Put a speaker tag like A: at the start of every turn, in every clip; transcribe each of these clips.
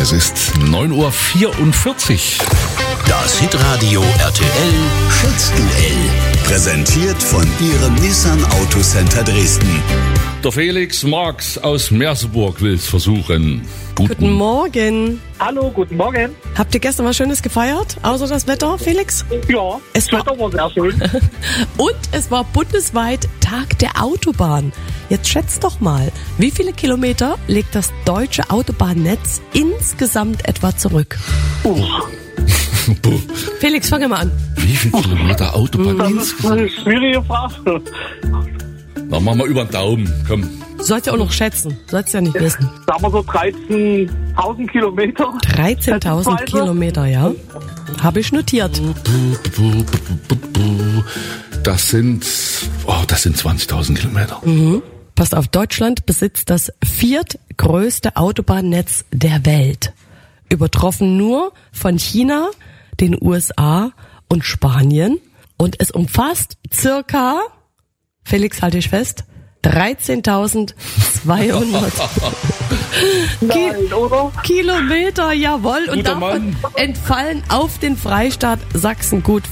A: Es ist 9:44 Uhr.
B: Das Hitradio RTL Schätzduell. Präsentiert von Ihrem Nissan Autocenter Dresden.
A: Der Felix Marx aus Merseburg will es versuchen.
C: Guten Morgen.
D: Hallo, guten Morgen.
C: Habt ihr gestern was Schönes gefeiert, außer das Wetter, Felix?
D: Ja, das Wetter war sehr schön.
C: Und es war bundesweit Tag der Autobahn. Jetzt schätzt doch mal, wie viele Kilometer legt das deutsche Autobahnnetz insgesamt etwa zurück? Felix, fang mal an.
A: Wie viele Kilometer Autobahn
D: Das ist
A: insgesamt?
D: eine schwierige Frage.
A: Dann machen wir über den Daumen. Komm.
C: Du sollst ja auch noch schätzen, sollst ja nicht wissen.
D: Sagen wir so 13.000 Kilometer.
C: 13.000 Kilometer, ja. Habe ich notiert.
A: Das sind 20.000 Kilometer.
C: Passt auf, Deutschland besitzt das viertgrößte Autobahnnetz der Welt. Übertroffen nur von China, den USA und Spanien. Und es umfasst circa, Felix, halte ich fest, 13.200
D: Nein, oder?
C: Kilometer, jawohl. Und
A: Guter
C: davon
A: Mann.
C: entfallen auf den Freistaat Sachsen gut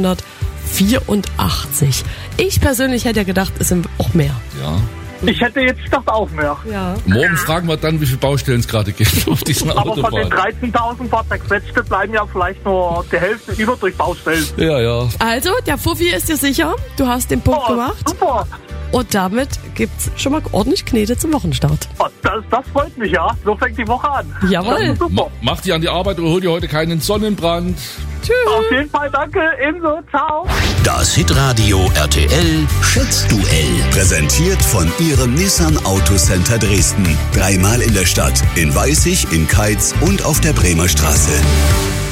C: 584. Ich persönlich hätte ja gedacht, es sind auch mehr.
A: Ja.
D: Ich hätte jetzt gedacht auch mehr.
C: Ja.
A: Morgen fragen wir dann, wie viele Baustellen es gerade gibt auf diesen
D: Aber von den
A: Autobahnen.
D: 13.000 paar zerquetschte bleiben ja vielleicht nur die Hälfte über durch Baustellen.
A: Ja.
C: Also, der Fuffi ist dir sicher. Du hast den Punkt gemacht.
D: Super.
C: Und damit gibt's schon mal ordentlich Knete zum Wochenstart.
D: Oh, das freut mich, ja. So fängt die Woche an.
C: Jawohl.
D: Das ist super.
A: Mach dich an die Arbeit oder hol dir heute keinen Sonnenbrand.
D: Auf jeden Fall danke. Ebenso. Ciao.
B: Das Hitradio RTL Schätzduell. Präsentiert von Ihrem Nissan Autocenter Dresden. 3-mal in der Stadt, in Weißig, in Keitz und auf der Bremer Straße.